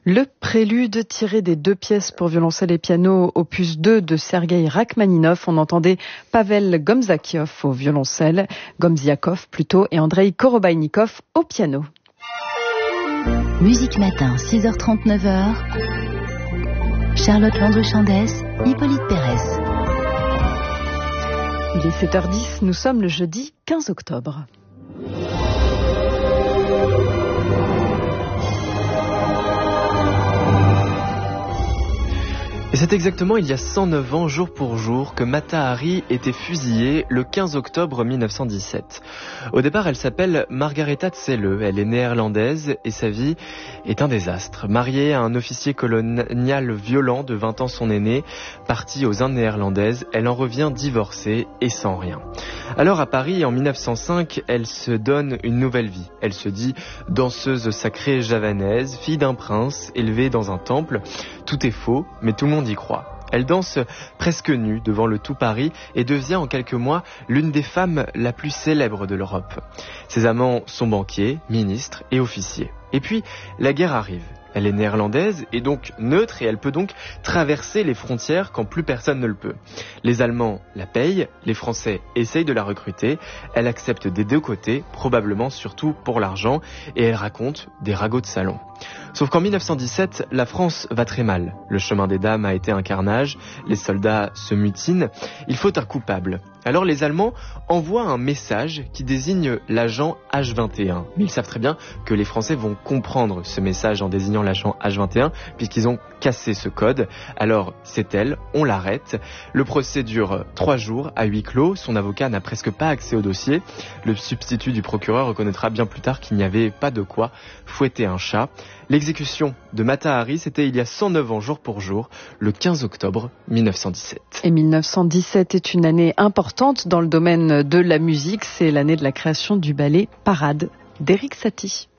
Le prélude tiré des 2 pièces pour violoncelle et piano opus 2 de Sergueï Rachmaninov. On entendait Pavel Gomziakov au violoncelle, Gomziakov plutôt, et Andrei Korobainikov au piano. Musique Matin, 6h30, 9h. Charlotte Landry-Chandès, Hippolyte Pérez. Il est 7h10, nous sommes le jeudi 15 octobre. Et c'est exactement il y a 109 ans, jour pour jour, que Mata Hari était fusillée le 15 octobre 1917. Au départ, elle s'appelle Margaretha Zelle, elle est néerlandaise et sa vie est un désastre. Mariée à un officier colonial violent de 20 ans son aîné, partie aux Indes néerlandaises, elle en revient divorcée et sans rien. Alors à Paris, en 1905, elle se donne une nouvelle vie. Elle se dit danseuse sacrée javanaise, fille d'un prince, élevée dans un temple. Tout est faux, mais tout le monde y croit. Elle danse presque nue devant le tout Paris et devient en quelques mois l'une des femmes la plus célèbre de l'Europe. Ses amants sont banquiers, ministres et officiers. Et puis, la guerre arrive. Elle est néerlandaise et donc neutre et elle peut donc traverser les frontières quand plus personne ne le peut. Les Allemands la payent, les Français essayent de la recruter. Elle accepte des deux côtés, probablement surtout pour l'argent, et elle raconte des ragots de salon. Sauf qu'en 1917, la France va très mal. Le chemin des dames a été un carnage, les soldats se mutinent, il faut un coupable. Alors les Allemands envoient un message qui désigne l'agent H21. Mais ils savent très bien que les Français vont comprendre ce message en désignant l'agent H21 puisqu'ils ont cassé ce code. Alors c'est elle, on l'arrête. Le procès dure 3 jours à huis clos. Son avocat n'a presque pas accès au dossier. Le substitut du procureur reconnaîtra bien plus tard qu'il n'y avait pas de quoi fouetter un chat. L'exécution de Mata Hari, c'était il y a 109 ans jour pour jour, le 15 octobre 1917. Et 1917 est une année importante dans le domaine de la musique. C'est l'année de la création du ballet Parade d'Erik Satie.